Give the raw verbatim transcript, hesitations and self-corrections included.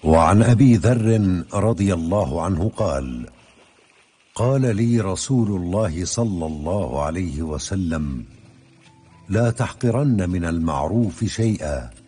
وعن أبي ذر رضي الله عنه قال: قال لي رسول الله صلى الله عليه وسلم: لا تحقرن من المعروف شيئا